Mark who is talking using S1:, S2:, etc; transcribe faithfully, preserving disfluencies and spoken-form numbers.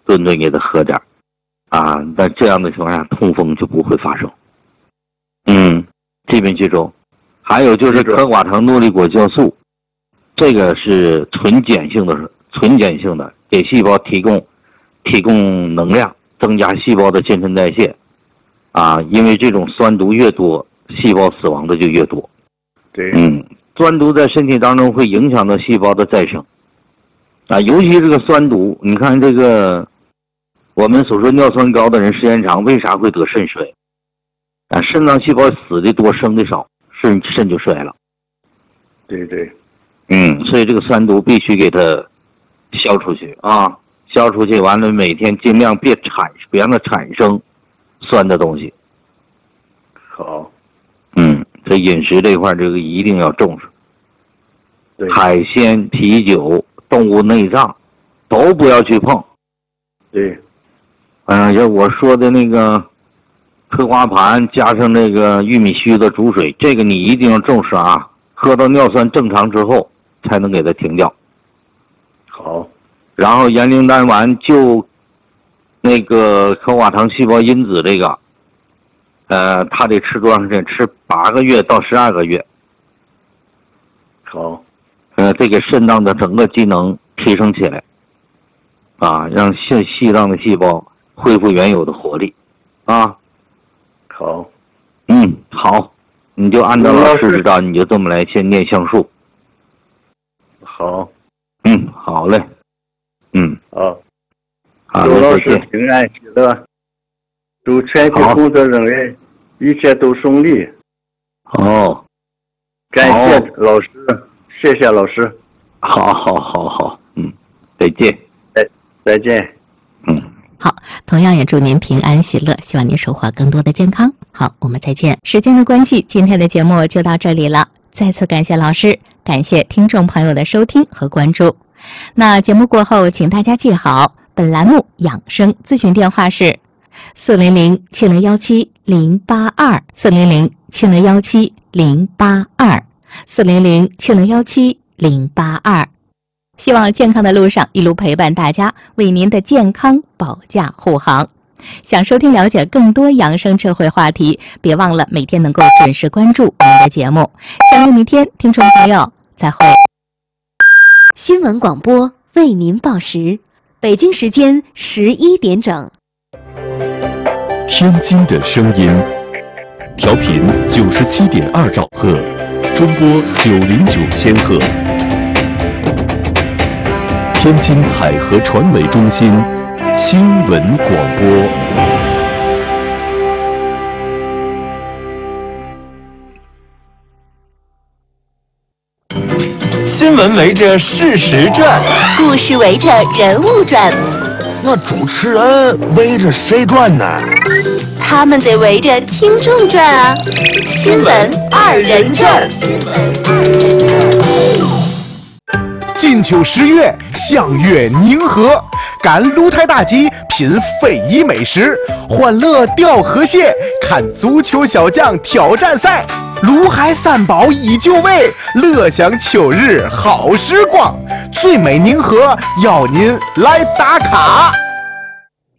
S1: 顿顿给他喝点啊，那这样的情况下痛风就不会发生。嗯，这边记住。还有就是可寡糖诺丽果酵素，这个是纯碱性的，纯碱性的，给细胞提供提供能量，增加细胞的新陈代谢啊，因为这种酸毒越多，细胞死亡的就越多。
S2: 对，
S1: 嗯，酸毒在身体当中会影响到细胞的再生啊，尤其这个酸毒，你看这个我们所说尿酸高的人时间长，为啥会得肾衰啊？肾脏细胞死的多，生的少，肾肾就衰了。
S2: 对对，
S1: 嗯，所以这个酸毒必须给它消出去啊，消出去完了，每天尽量别产，别让它产生酸的东西。
S2: 好，
S1: 嗯，这饮食这块这个一定要重视。
S2: 对，
S1: 海鲜、啤酒、动物内脏都不要去碰。
S2: 对，
S1: 嗯，就我说的那个嗑瓜盘加上那个玉米须的煮水，这个你一定要重视啊，喝到尿酸正常之后才能给它停掉。
S2: 好，
S1: 然后盐灵丹丸就那个可寡糖细胞因子这个，呃，它得吃多长时间？吃八个月到十二个月。
S2: 好，
S1: 呃，这个肾脏的整个机能提升起来，啊，让细细脏的细胞恢复原有的活力，啊，
S2: 好，
S1: 嗯，好，你就按照老师指导，你就这么来先念橡树。
S2: 好，
S1: 嗯，好嘞，嗯，
S2: 好，
S1: 好
S2: 祝老
S1: 嘞，再见。
S2: 师平安喜乐，祝全体工作人员一切都顺利。
S1: 哦，
S2: 感谢老师，谢谢老师。
S1: 好好好好，嗯，再见。
S2: 再再见。
S1: 嗯。
S3: 好，同样也祝您平安喜乐，希望您收获更多的健康。好，我们再见。时间的关系，今天的节目就到这里了。再次感谢老师，感谢听众朋友的收听和关注。那节目过后，请大家记好，本栏目养生咨询电话是四零零七零幺七零八二四零零七零幺七零八二四零零七零幺七零八二。希望健康的路上一路陪伴大家，为您的健康保驾护航。想收听了解更多养生智慧话题，别忘了每天能够准时关注我们的节目。相约明天，听众朋友再会。
S4: 新闻广播为您报时，北京时间十一点整。
S5: 天津的声音，调频九十七点二兆赫，中波九零九千赫。天津海河传媒中心新闻广播。
S6: 新闻围着事实转，
S4: 故事围着人物转，
S6: 那主持人围着谁转呢？
S4: 他们得围着听众转啊！新闻二人转。
S7: 金秋十月，相约宁河，赶鹿台大集，品非遗美食，欢乐钓河蟹，看足球小将挑战赛，鲁海三宝依旧味，乐享秋日好时光。最美宁河，邀您来打卡。